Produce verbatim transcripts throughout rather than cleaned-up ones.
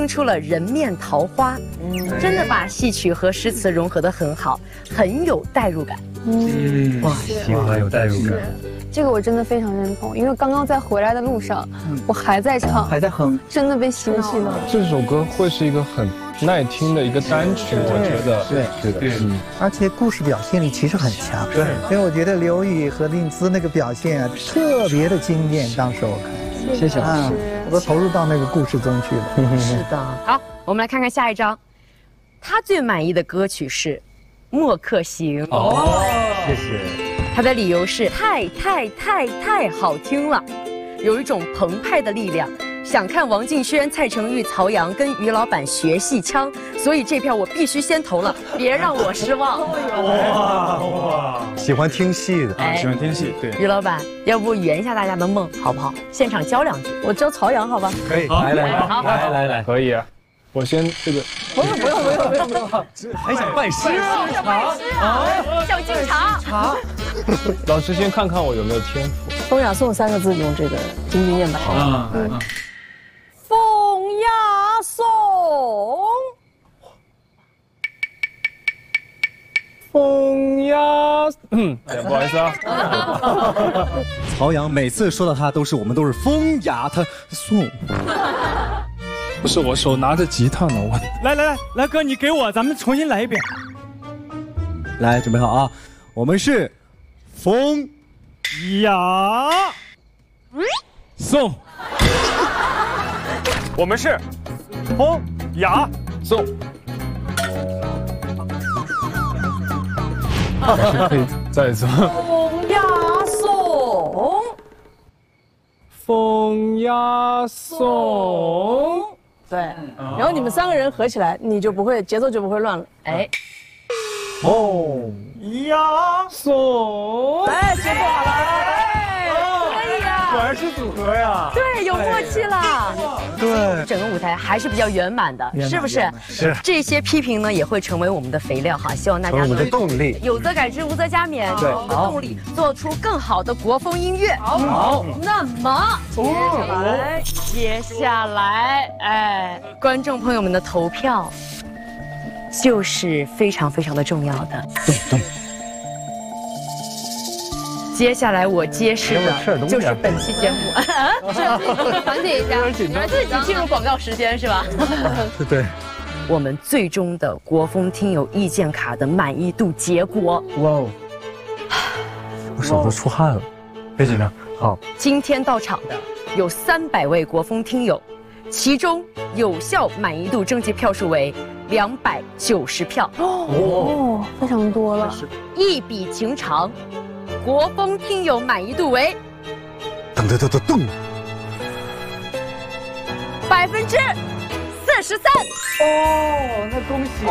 出了人面桃花，嗯，真的把戏曲和诗词融合得很好，很有代入感。 嗯，哇，喜欢有代入感。 这个我真的非常认同，因为刚刚在回来的路上，我还在唱， 还在哼， 真的被洗脑了。 这首歌会是一个很耐听的一个单曲，我觉得。 对， 是的，嗯。 而且故事表现力其实很强。对，因为我觉得刘宇和令姿那个表现啊，特别的惊艳。当时我看， 谢谢老师， 我都投入到那个故事中去了。 是的。好，我们来看看下一张，他最满意的歌曲是《墨客行》。 哦，谢谢。 他的理由是太太太太好听了，有一种澎湃的力量。想看王敬轩、蔡成玉、曹阳跟于老板学戏腔，所以这票我必须先投了，别让我失望。 哇哇！喜欢听戏的， 啊，喜欢听戏。对， 于老板，要不圆一下大家的梦好不好？现场教两句，我教曹阳好吧？ 可以，来来来，来来来， 可以啊。我先这个， 不用不用不用不用不用， 还想拜师啊？ 想拜师啊？想敬茶？ 茶。 老师先看看我有没有天赋。 风雅颂三个字用这个京剧念吧。 啊。 风雅颂， 风雅，嗯，哎呀，不好意思啊。 曹阳每次说到他都是我们都是风雅他颂。 不是，我手拿着吉他呢，我。 来来来来，哥，你给我，咱们重新来一遍。 来，准备好啊！我们是风雅颂， 我们是风雅颂。可以再一次。 风雅颂， 风雅颂。 对，然后你们三个人合起来，你就不会节奏就不会乱了。哎， 哦， 雅颂， 哎，节奏好了， 可以呀， 果然是组合呀。 对，有默契了。 对， 整个舞台还是比较圆满的，是不是？ 是。 这些批评呢，也会成为我们的肥料哈，希望大家我们的动力， 有则改之，无则加勉， 对， 我们的动力，做出更好的国风音乐。 好， 那么接下来，接下来，哎，观众朋友们的投票就是非常非常的重要的。接下来我揭示的就是本期节目，缓解一下，你们自己进入广告时间是吧？ 对。 我们最终的国风听友意见卡的满意度结果， 哇哦！我手都出汗了，别紧张。好， 今天到场的有三百位国风听友，其中有效满意度征集票数为两百九十票， 哦，非常多了， 一比情长。国风听友满意度为噔噔噔噔噔， 百分之四十三。 哦，那恭喜，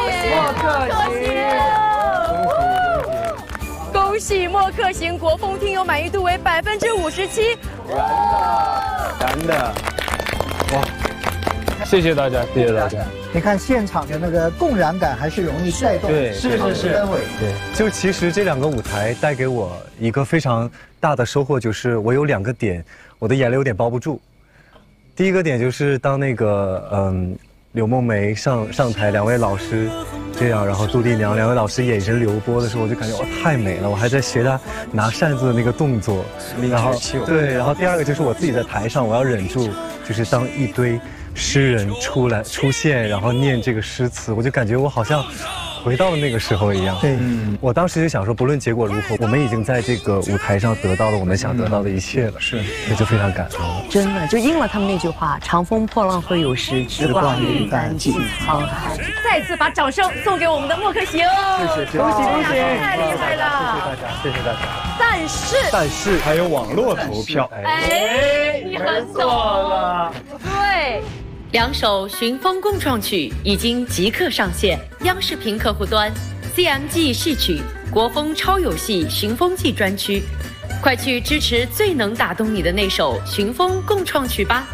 恭喜，恭喜莫克行国风听友满意度为百分之五十七。 男的，哇！ 谢谢大家，谢谢大家。 你看现场的那个共燃感还是容易带动， 对， 是是是，氛围。 对，就其实这两个舞台带给我一个非常大的收获，就是我有两个点，我的眼泪有点包不住。第一个点就是当那个嗯柳梦梅上上台，两位老师这样，然后杜丽娘两位老师眼神流波的时候，我就感觉哇太美了，我还在学她拿扇子的那个动作，然后对，然后第二个就是我自己在台上，我要忍住，就是当一堆诗人出来出现，然后念这个诗词，我就感觉我好像回到了那个时候一样。 对， 嗯，我当时就想说，不论结果如何，我们已经在这个舞台上得到了我们想得到的一切了，是，这就非常感动。 真的就应了他们那句话：“长风破浪会有时，直挂云帆济沧海。”再次把掌声送给我们的莫克行， 谢谢， 恭喜恭喜，太厉害了！ 谢谢大家，谢谢大家。 但是， 但是还有网络投票， 哎，你很懂了，对。 两首寻风共创曲已经即刻上线央视频客户端 C M G 戏曲国风超有戏寻风记专区，快去支持最能打动你的那首寻风共创曲吧。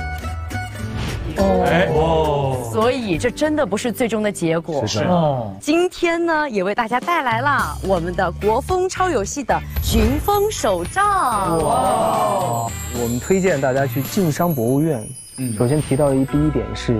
哦，所以这真的不是最终的结果。 是的。 哦， 今天呢，也为大家带来了我们的国风超有戏的寻风手账。哇！ 我们推荐大家去晋商博物院。嗯，首先提到的第一点是